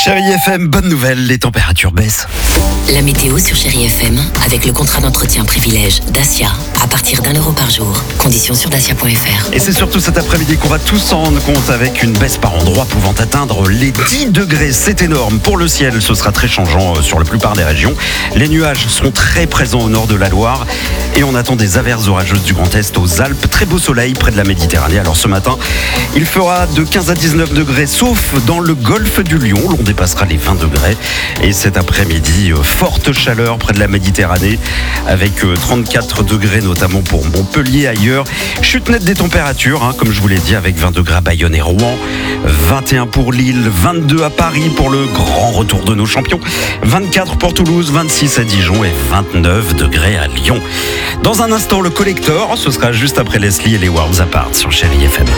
Chérie FM, bonne nouvelle, les températures baissent. La météo sur Chérie FM avec le contrat d'entretien privilège Dacia à partir d'€1 par jour. Conditions sur dacia.fr. Et c'est surtout cet après-midi qu'on va tous s'en rendre compte avec une baisse par endroits pouvant atteindre les 10 degrés. C'est énorme. Pour le ciel, ce sera très changeant sur la plupart des régions. Les nuages seront très présents au nord de la Loire et on attend des averses orageuses du Grand Est aux Alpes. Très beau soleil près de la Méditerranée. Alors ce matin, il fera de 15 à 19 degrés, sauf dans le golfe du Lion. L'on dépassera les 20 degrés. Et cet après-midi, forte chaleur près de la Méditerranée avec 34 degrés notamment pour Montpellier, ailleurs. Chute nette des températures, comme je vous l'ai dit, avec 20 degrés à Bayonne et Rouen, 21 pour Lille, 22 à Paris pour le grand retour de nos champions, 24 pour Toulouse, 26 à Dijon et 29 degrés à Lyon. Dans un instant, le collector, ce sera juste après Leslie et les Worlds Apart sur Chérie FM.